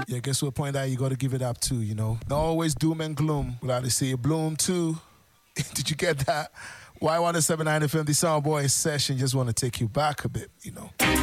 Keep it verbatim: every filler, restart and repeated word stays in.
Yeah, guess what point that you got to give it up to, you know. Not always doom and gloom. Glad to see you bloom too. Did you get that? Y one oh seven point nine F M, the Soundboy session. Just want to take you back a bit, you know.